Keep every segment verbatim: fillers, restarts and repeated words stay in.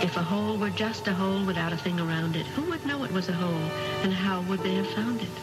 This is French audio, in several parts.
If a hole were just a hole without a thing around it, who would know it was a hole, and how would they have found it?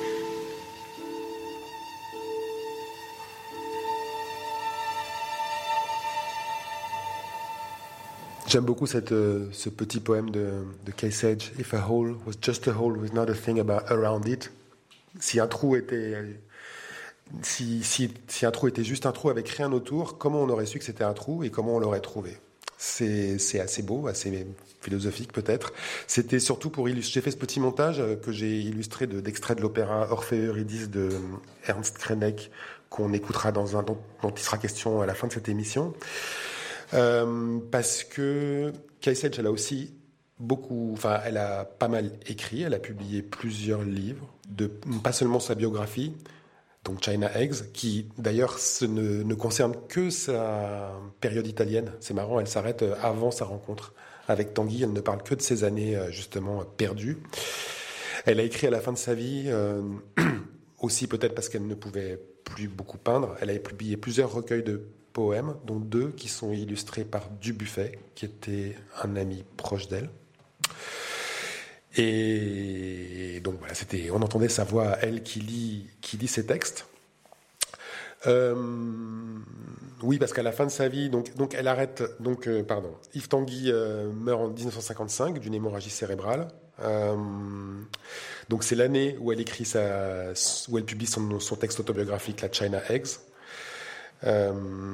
J'aime beaucoup cette, euh, ce petit poème de, de Kay Sage. If a hole was just a hole with not a thing about around it. Si un trou était, si, si, si un trou était juste un trou avec rien autour, comment on aurait su que c'était un trou et comment on l'aurait trouvé? C'est, c'est assez beau, assez philosophique peut-être. C'était surtout pour illustrer. J'ai fait ce petit montage que j'ai illustré de, d'extraits de l'opéra Orphée et Eurydice de Ernst Krenek, qu'on écoutera dans un dont, dont il sera question à la fin de cette émission. Euh, parce que Kay Sage, elle a aussi beaucoup, enfin, elle a pas mal écrit, elle a publié plusieurs livres, de, pas seulement sa biographie, donc China Eggs, qui d'ailleurs ce ne, ne concerne que sa période italienne. C'est marrant, elle s'arrête avant sa rencontre avec Tanguy, elle ne parle que de ses années justement perdues. Elle a écrit à la fin de sa vie, euh, aussi peut-être parce qu'elle ne pouvait plus beaucoup peindre, elle avait publié plusieurs recueils de poèmes, dont deux qui sont illustrés par Dubuffet, qui était un ami proche d'elle. Et donc voilà, c'était, on entendait sa voix, elle, qui lit, qui lit ses textes. Euh, oui, parce qu'à la fin de sa vie, donc, donc elle arrête, donc euh, pardon, Yves Tanguy euh, meurt en dix-neuf cent cinquante-cinq d'une hémorragie cérébrale. Euh, donc c'est l'année où elle écrit sa, où elle publie son, son texte autobiographique, la China Eggs. Euh,